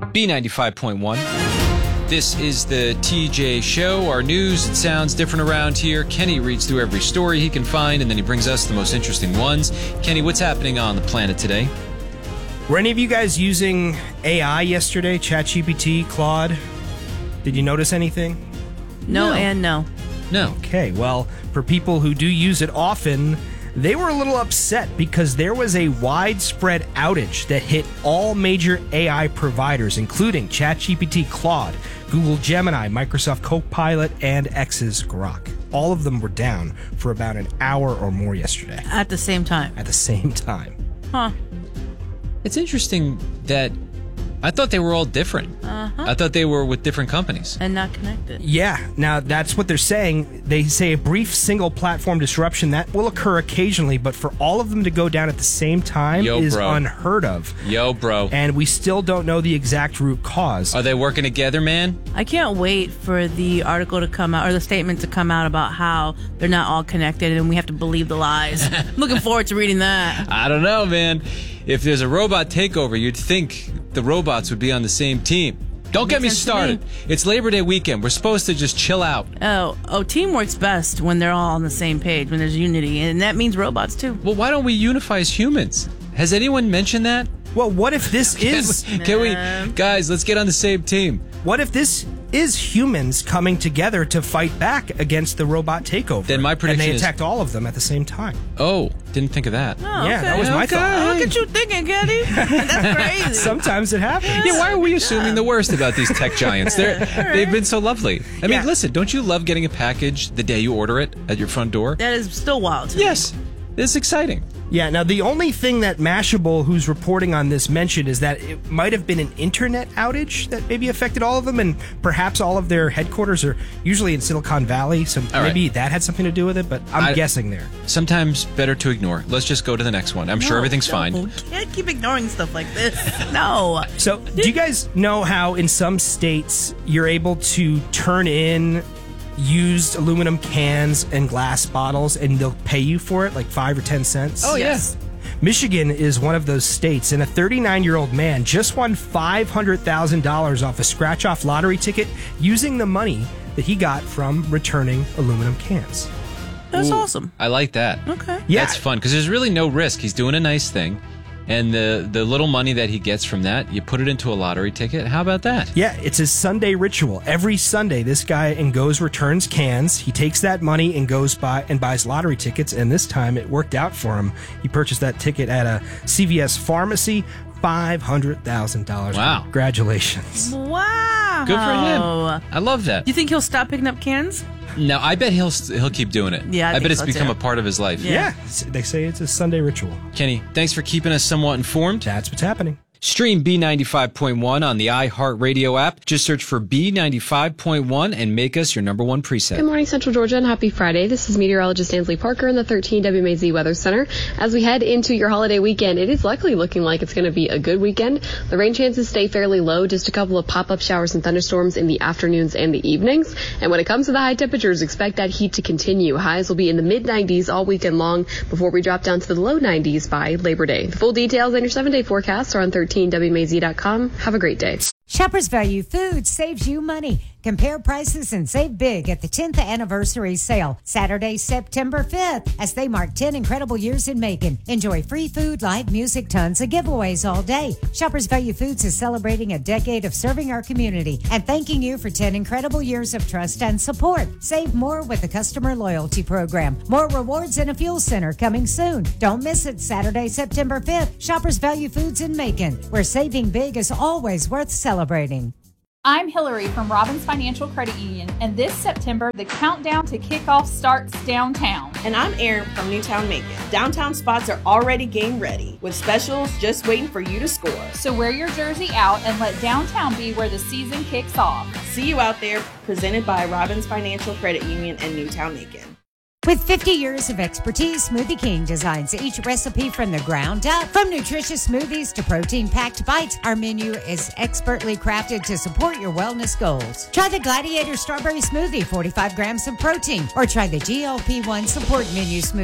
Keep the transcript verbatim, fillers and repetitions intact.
B ninety-five point one. This is the T J Show. Our news, it sounds different around here. Kenny reads through every story he can find, and then he brings us the most interesting ones. Kenny, what's happening on the planet today? Were any of you guys using A I yesterday? ChatGPT, Claude? Did you notice anything? No, No. and no. No. Okay, well, for people who do use it often, they were a little upset because there was a widespread outage that hit all major A I providers, including ChatGPT, Claude, Google Gemini, Microsoft Copilot, and X's Grok. All of them were down for about an hour or more yesterday At the same time. at the same time. Huh. It's interesting that I thought they were all different. Uh-huh. I thought they were with different companies. And not connected. Yeah, now that's what they're saying. They say a brief single platform disruption that will occur occasionally, but for all of them to go down at the same time Yo, is bro. unheard of. Yo, bro. And we still don't know the exact root cause. Are they working together, man? I can't wait for the article to come out, or the statement to come out about how they're not all connected and we have to believe the lies. Looking forward to reading that. I don't know, man. If there's a robot takeover, you'd think the robots would be on the same team. Don't get me Makes sense to started. me. It's Labor Day weekend. We're supposed to just chill out. Oh, oh, teamwork's best when they're all on the same page, when there's unity, and that means robots too. Well, why don't we unify as humans? Has anyone mentioned that? Well, what if this is Can we, can we guys, let's get on the same team. what if this is humans coming together to fight back against the robot takeover? Then my prediction and they is- attacked all of them at the same time. Oh, didn't think of that. Oh, Yeah, okay. that was my Okay. thought. Look at you thinking, Kenny. That's crazy. Sometimes it happens. Yeah, why are we assuming the worst about these tech giants? They're, they've been so lovely. I mean, Yeah. listen, don't you love getting a package the day you order it at your front door? That is still wild to me. Yes. It's exciting. Yeah, now the only thing that Mashable, who's reporting on this, mentioned is that it might have been an internet outage that maybe affected all of them, and perhaps all of their headquarters are usually in Silicon Valley, so All maybe right. that had something to do with it, but I'm I- guessing there. Sometimes better to ignore. Let's just go to the next one. I'm sure No, everything's no, fine. Can't keep ignoring stuff like this. No. So, do you guys know how in some states you're able to turn in used aluminum cans and glass bottles and they'll pay you for it, like five or ten cents? Oh, Yes. Michigan is one of those states, and a thirty-nine-year-old man just won five hundred thousand dollars off a scratch-off lottery ticket using the money that he got from returning aluminum cans. That's Ooh, awesome. I like that. Okay. Yeah. That's fun because there's really no risk. He's doing a nice thing. And the, the little money that he gets from that, you put it into a lottery ticket. How about that? Yeah, it's his Sunday ritual. Every Sunday, this guy and goes returns cans. He takes that money and goes by and buys lottery tickets. And this time, it worked out for him. He purchased that ticket at a C V S pharmacy. Five hundred thousand dollars. Wow. Congratulations. Wow. Good for him. I love that. You think he'll stop picking up cans? No, I bet he'll he'll keep doing it. Yeah, I I, think bet it's so, become too. a part of his life. Yeah. Yeah, it's- they say it's a Sunday ritual. Kenny, thanks for keeping us somewhat informed. That's what's happening. Stream B ninety-five point one on the iHeartRadio app. Just search for B ninety-five point one and make us your number one preset. Good morning, Central Georgia, and happy Friday. This is meteorologist Ansley Parker in the thirteen W M A Z Weather Center. As we head into your holiday weekend, it is likely looking like it's going to be a good weekend. The rain chances stay fairly low, just a couple of pop-up showers and thunderstorms in the afternoons and the evenings. And when it comes to the high temperatures, expect that heat to continue. Highs will be in the mid nineties all weekend long before we drop down to the low nineties by Labor Day. The full details and your seven-day forecasts are on thirteen W M A Z dot com. Have a great day. Shoppers Value Foods saves you money. Compare prices and save big at the tenth anniversary sale, Saturday, September fifth, as they mark ten incredible years in Macon. Enjoy free food, live music, tons of giveaways all day. Shoppers Value Foods is celebrating a decade of serving our community and thanking you for ten incredible years of trust and support. Save more with the customer loyalty program. More rewards and a fuel center coming soon. Don't miss it, Saturday, September fifth. Shoppers Value Foods in Macon, where saving big is always worth celebrating. I'm Hillary from Robbins Financial Credit Union, and this September, the countdown to kickoff starts downtown. And I'm Erin from Newtown Macon. Downtown spots are already game ready, with specials just waiting for you to score. So wear your jersey out and let downtown be where the season kicks off. See you out there, presented by Robbins Financial Credit Union and Newtown Macon. With fifty years of expertise, Smoothie King designs each recipe from the ground up. From nutritious smoothies to protein-packed bites, our menu is expertly crafted to support your wellness goals. Try the Gladiator Strawberry Smoothie, forty-five grams of protein, or try the G L P one Support Menu Smoothie.